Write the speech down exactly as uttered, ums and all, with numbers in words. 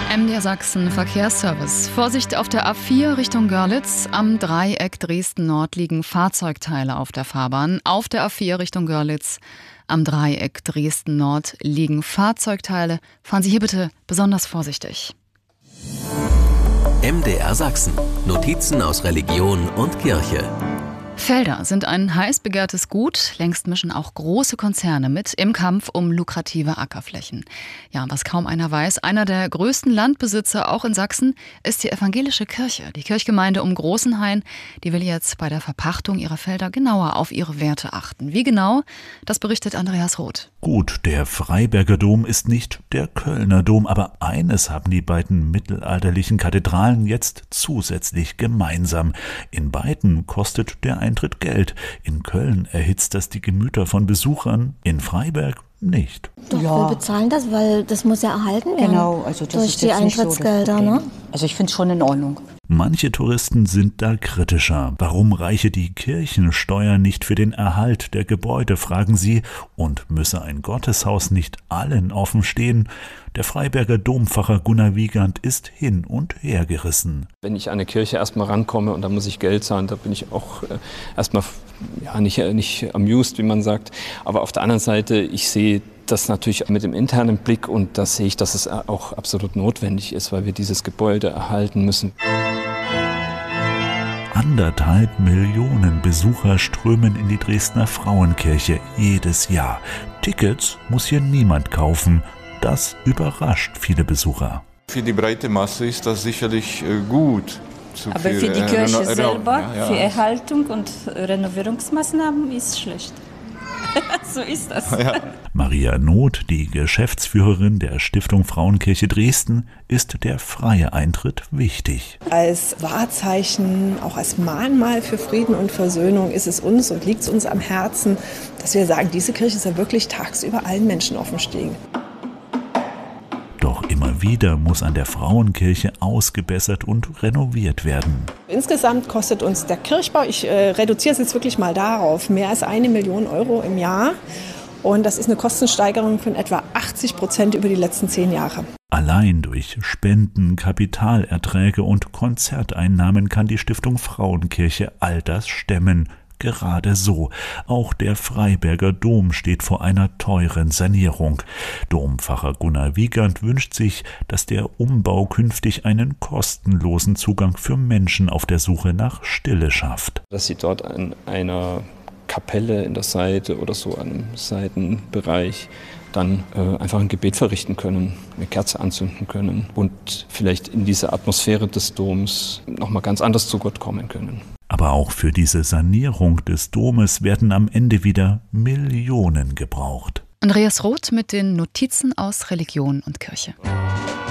M D R Sachsen Verkehrsservice. Vorsicht auf der A vier Richtung Görlitz. Am Dreieck Dresden-Nord liegen Fahrzeugteile auf der Fahrbahn. Auf der A vier Richtung Görlitz. Am Dreieck Dresden-Nord liegen Fahrzeugteile. Fahren Sie hier bitte besonders vorsichtig. M D R Sachsen. Notizen aus Religion und Kirche. Felder sind ein heiß begehrtes Gut. Längst mischen auch große Konzerne mit im Kampf um lukrative Ackerflächen. Ja, was kaum einer weiß, einer der größten Landbesitzer auch in Sachsen ist die evangelische Kirche. Die Kirchgemeinde um Großenhain, die will jetzt bei der Verpachtung ihrer Felder genauer auf ihre Werte achten. Wie genau? Das berichtet Andreas Roth. Gut, der Freiberger Dom ist nicht der Kölner Dom, aber eines haben die beiden mittelalterlichen Kathedralen jetzt zusätzlich gemeinsam. In beiden kostet der Eintritt Geld. In Köln erhitzt das die Gemüter von Besuchern, in Freiberg nicht. Doch, ja. wir bezahlen das, weil das muss ja erhalten werden. Genau, also das durch ist die jetzt nicht Eintrittsgelder, so das ne? Problem. Also ich finde es schon in Ordnung. Manche Touristen sind da kritischer. Warum reiche die Kirchensteuer nicht für den Erhalt der Gebäude, fragen sie, und müsse ein Gotteshaus nicht allen offen stehen? Der Freiberger Dompfarrer Gunnar Wiegand ist hin und her gerissen. Wenn ich an eine Kirche erstmal rankomme und da muss ich Geld zahlen, da bin ich auch äh, erstmal ja, nicht, nicht amused, wie man sagt. Aber auf der anderen Seite, ich sehe das natürlich mit dem internen Blick und da sehe ich, dass es auch absolut notwendig ist, weil wir dieses Gebäude erhalten müssen. Anderthalb Millionen Besucher strömen in die Dresdner Frauenkirche jedes Jahr. Tickets muss hier niemand kaufen. Das überrascht viele Besucher. Für die breite Masse ist das sicherlich äh, gut. Zu Aber für die Kirche selber, ja, ja. für Erhaltung und Renovierungsmaßnahmen ist schlecht. So ist das. Ja. Maria Noth, die Geschäftsführerin der Stiftung Frauenkirche Dresden, ist der freie Eintritt wichtig. Als Wahrzeichen, auch als Mahnmal für Frieden und Versöhnung ist es uns und liegt es uns am Herzen, dass wir sagen, diese Kirche soll wirklich tagsüber allen Menschen offen stehen. Doch immer wieder muss an der Frauenkirche ausgebessert und renoviert werden. Insgesamt kostet uns der Kirchbau, ich äh, reduziere es jetzt wirklich mal darauf, mehr als eine Million Euro im Jahr. Und das ist eine Kostensteigerung von etwa achtzig Prozent über die letzten zehn Jahre. Allein durch Spenden, Kapitalerträge und Konzerteinnahmen kann die Stiftung Frauenkirche all das stemmen. Gerade so. Auch der Freiberger Dom steht vor einer teuren Sanierung. Dompfarrer Gunnar Wiegand wünscht sich, dass der Umbau künftig einen kostenlosen Zugang für Menschen auf der Suche nach Stille schafft. Dass sie dort an einer Kapelle in der Seite oder so einem Seitenbereich dann äh, einfach ein Gebet verrichten können, eine Kerze anzünden können und vielleicht in diese Atmosphäre des Doms nochmal ganz anders zu Gott kommen können. Aber auch für diese Sanierung des Domes werden am Ende wieder Millionen gebraucht. Andreas Roth mit den Notizen aus Religion und Kirche.